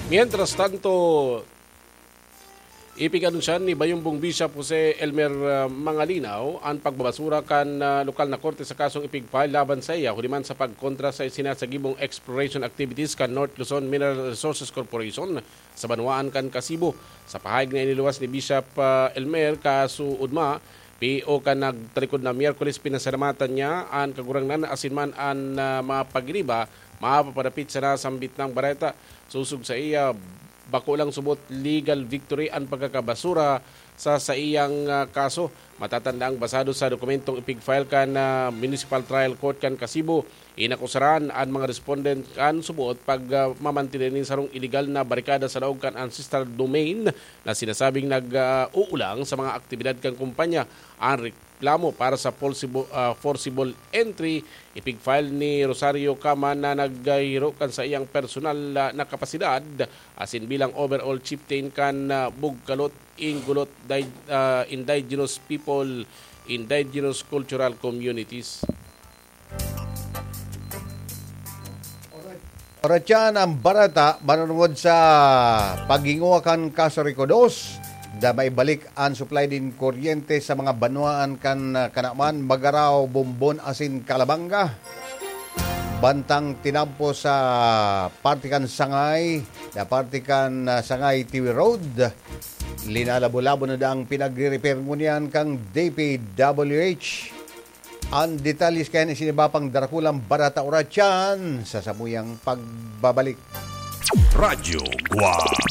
Mientras tanto, ipig-anunsyan ni Bayumbong Bishop Jose Elmer Mangalinaw ang pagbabasura kan lokal na korte sa kasong ipig-file laban sa iya huliman sa pagkontra sa sinasagibong exploration activities kan North Luzon Mineral Resources Corporation sa Banwaan kan Kasibo. Sa pahayag na iniluwas ni Bishop Elmer kasuudma, PO ka nagtalikod na Miyerkules pinasalamatan niya ang kagurangnan asinman ang mga pagriba mapapadapit sa nasambit ng bareta. Susug sa iya, bako lang subot legal victory ang pagkakabasura sa iyang kaso. Matatandang basado sa dokumentong ipig-file kan Municipal Trial Court kan Kasibo, inakusaran ang mga respondent kan subuot pag mamantinin sarong illegal na barikada sa laog kan ancestral domain na sinasabing nag-uulang sa mga aktibidad kan kumpanya. Ang reklamo para sa forcible entry ipig-file ni Rosario Cama na naghiro kan sa iyang personal na kapasidad asin bilang overall chieftain kan Bugkalot Ingulot indigenous people, indigenous cultural communities. Para dyan ang barata manunod sa paginguakan kaso Ricodos da may balik ang supply din kuryente sa mga banwaan kan kanaman Magaraw, Bombon, asin Calabanga. Bantang tinampo sa partikan Sangay, na partikan Sangay TV Road. Linalabo-labo na daang pinagre-repair mo niyan kang DPWH. Ang detalis kaya ni sinibapang darakulang barata oratyan sa samuyang pagbabalik. Radyo Guam.